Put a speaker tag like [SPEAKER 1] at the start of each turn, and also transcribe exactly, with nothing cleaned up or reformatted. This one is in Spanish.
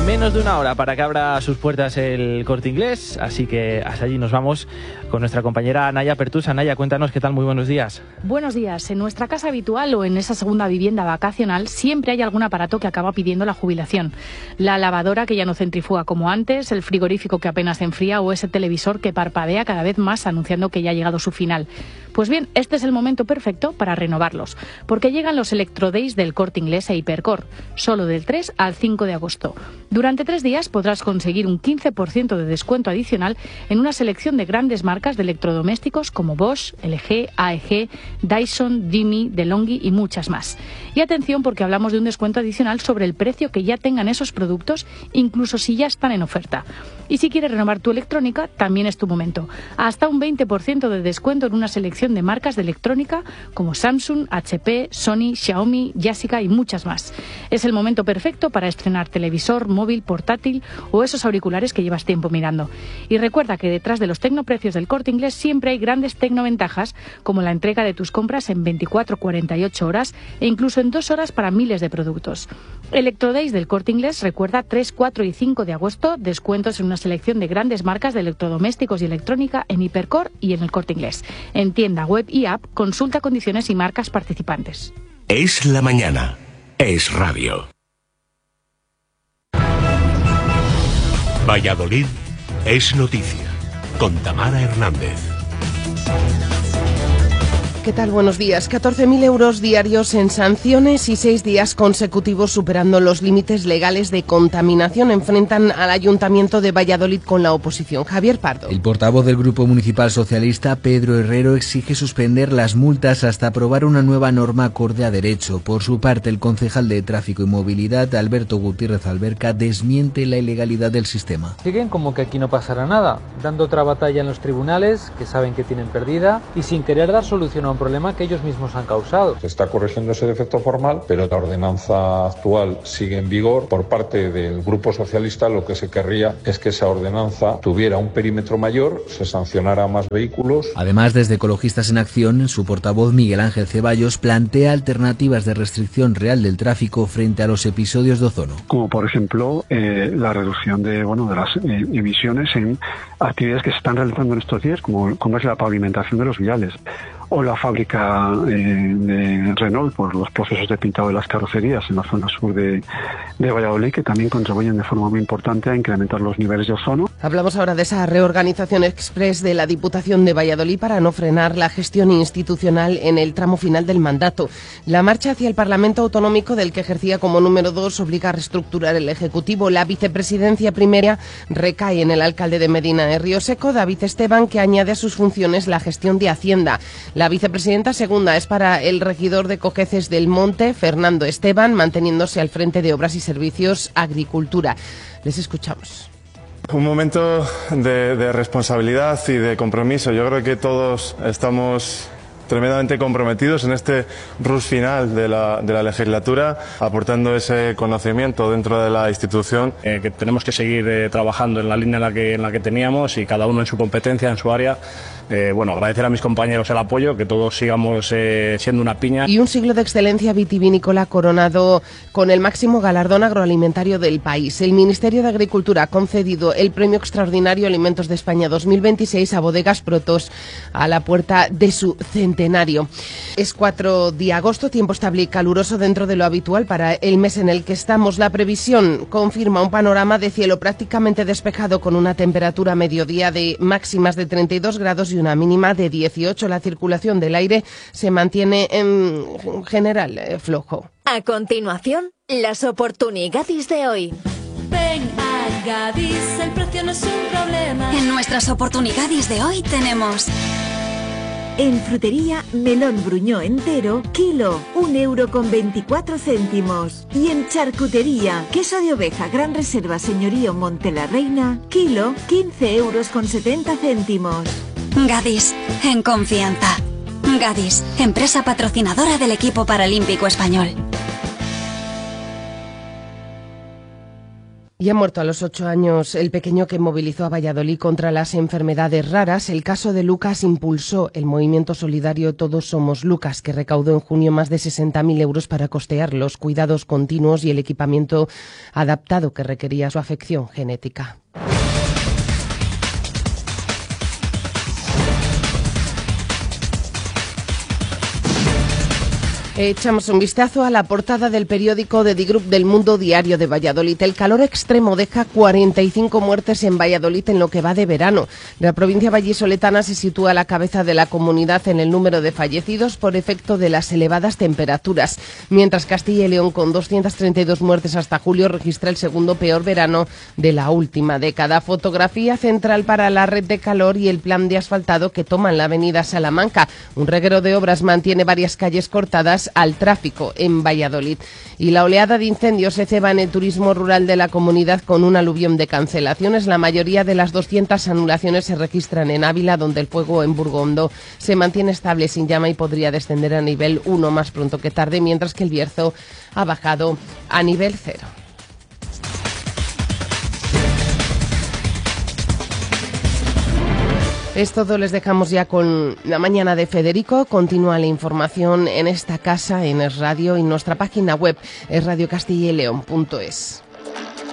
[SPEAKER 1] Menos de una hora para que abra sus puertas el Corte Inglés, así que hasta allí nos vamos con nuestra compañera Naya Pertusa. Naya, cuéntanos qué tal, muy buenos días.
[SPEAKER 2] Buenos días. En nuestra casa habitual o en esa segunda vivienda vacacional siempre hay algún aparato que acaba pidiendo la jubilación. La lavadora que ya no centrifuga como antes, el frigorífico que apenas enfría o ese televisor que parpadea cada vez más anunciando que ya ha llegado su final. Pues bien, este es el momento perfecto para renovarlos, porque llegan los Electrodays del Corte Inglés e Hipercor, solo del tres al cinco de agosto. Durante tres días podrás conseguir un quince por ciento de descuento adicional en una selección de grandes marcas de electrodomésticos como Bosch, L G, A E G, Dyson, Dimi, DeLonghi y muchas más. Y atención, porque hablamos de un descuento adicional sobre el precio que ya tengan esos productos, incluso si ya están en oferta. Y si quieres renovar tu electrónica, también es tu momento. Hasta un veinte por ciento de descuento en una selección de marcas de electrónica como Samsung, H P, Sony, Xiaomi, Yashica y muchas más. Es el momento perfecto para estrenar televisor, móvil, portátil o esos auriculares que llevas tiempo mirando. Y recuerda que detrás de los tecnoprecios del Corte Inglés siempre hay grandes tecnoventajas, como la entrega de tus compras en veinticuatro a cuarenta y ocho horas e incluso en dos horas para miles de productos. Electrodays del Corte Inglés, recuerda, tres, cuatro y cinco de agosto, descuentos en una selección de grandes marcas de electrodomésticos y electrónica en Hipercor y en el Corte Inglés. En tienda, web y app, consulta condiciones y marcas participantes.
[SPEAKER 3] Es la mañana. Es radio. Valladolid es noticia. Con Tamara Hernández.
[SPEAKER 4] ¿Qué tal? Buenos días. catorce mil euros diarios en sanciones y seis días consecutivos superando los límites legales de contaminación enfrentan al Ayuntamiento de Valladolid con la oposición. Javier Pardo.
[SPEAKER 5] El portavoz del Grupo Municipal Socialista, Pedro Herrero, exige suspender las multas hasta aprobar una nueva norma acorde a derecho. Por su parte, el concejal de Tráfico y Movilidad, Alberto Gutiérrez Alberca, desmiente la ilegalidad del sistema.
[SPEAKER 6] Siguen como que aquí no pasará nada, dando otra batalla en los tribunales, que saben que tienen perdida, y sin querer dar solución a un problema que ellos mismos han causado.
[SPEAKER 7] Se está corrigiendo ese defecto formal, pero la ordenanza actual sigue en vigor. Por parte del Grupo Socialista, lo que se querría es que esa ordenanza tuviera un perímetro mayor, se sancionara a más vehículos.
[SPEAKER 5] Además, desde Ecologistas en Acción, su portavoz Miguel Ángel Ceballos plantea alternativas de restricción real del tráfico frente a los episodios de ozono.
[SPEAKER 8] Como por ejemplo eh, la reducción de, bueno, de las eh, emisiones en actividades que se están realizando en estos días, como, como es la pavimentación de los viales, o la fábrica eh, de Renault por los procesos de pintado de las carrocerías en la zona sur de, de Valladolid, que también contribuyen de forma muy importante a incrementar los niveles de ozono.
[SPEAKER 4] Hablamos ahora de esa reorganización express de la Diputación de Valladolid para no frenar la gestión institucional en el tramo final del mandato. La marcha hacia el Parlamento Autonómico, del que ejercía como número dos, obliga a reestructurar el Ejecutivo. La vicepresidencia primera recae en el alcalde de Medina de Río Seco, David Esteban, que añade a sus funciones la gestión de Hacienda. La vicepresidenta segunda es para el regidor de Cojeces del Monte, Fernando Esteban, manteniéndose al frente de Obras y Servicios, Agricultura. Les escuchamos.
[SPEAKER 9] Un momento de, de responsabilidad y de compromiso. Yo creo que todos estamos tremendamente comprometidos en este rush final de la, de la legislatura, aportando ese conocimiento dentro de la institución.
[SPEAKER 10] Eh, que tenemos que seguir eh, trabajando en la línea en la que, en la que teníamos y cada uno en su competencia, en su área. Eh, bueno, agradecer a mis compañeros el apoyo, que todos sigamos eh, siendo una piña.
[SPEAKER 4] Y un siglo de excelencia vitivinícola coronado con el máximo galardón agroalimentario del país. El Ministerio de Agricultura ha concedido el Premio Extraordinario Alimentos de España dos mil veintiséis a Bodegas Protos a la puerta de su centenario. Es cuatro de agosto, tiempo estable y caluroso dentro de lo habitual para el mes en el que estamos. La previsión confirma un panorama de cielo prácticamente despejado con una temperatura a mediodía de máximas de treinta y dos grados y una mínima de dieciocho. La circulación del aire se mantiene en general eh, flojo.
[SPEAKER 11] A continuación, las oportunidades de hoy.
[SPEAKER 12] Ven a Gadis, el precio no es un problema.
[SPEAKER 13] En nuestras oportunidades de hoy tenemos...
[SPEAKER 14] En frutería, melón bruñó entero, kilo, un euro con veinticuatro céntimos. Y en charcutería, queso de oveja Gran Reserva Señorío Monte la Reina, kilo, quince euros con setenta céntimos.
[SPEAKER 13] Gadis, en confianza. Gadis, empresa patrocinadora del equipo paralímpico español.
[SPEAKER 4] Y ha muerto a los ocho años el pequeño que movilizó a Valladolid contra las enfermedades raras. El caso de Lucas impulsó el movimiento solidario Todos Somos Lucas, que recaudó en junio más de sesenta mil euros para costear los cuidados continuos y el equipamiento adaptado que requería su afección genética. Echamos un vistazo a la portada del periódico de The Group del Mundo Diario de Valladolid. El calor extremo deja cuarenta y cinco muertes en Valladolid en lo que va de verano. La provincia vallisoletana se sitúa a la cabeza de la comunidad en el número de fallecidos por efecto de las elevadas temperaturas, mientras Castilla y León, con doscientas treinta y dos muertes hasta julio, registra el segundo peor verano de la última década. Fotografía central para la red de calor y el plan de asfaltado que toman la avenida Salamanca. Un reguero de obras mantiene varias calles cortadas al tráfico en Valladolid. Y la oleada de incendios se ceba en el turismo rural de la comunidad con un aluvión de cancelaciones. La mayoría de las doscientas anulaciones se registran en Ávila, donde el fuego en Burgondo se mantiene estable sin llama y podría descender a nivel uno más pronto que tarde, mientras que el Bierzo ha bajado a nivel cero. Es todo, les dejamos ya con la mañana de Federico. Continúa la información en esta casa, en Es Radio, y nuestra página web es radio castilla y león punto es.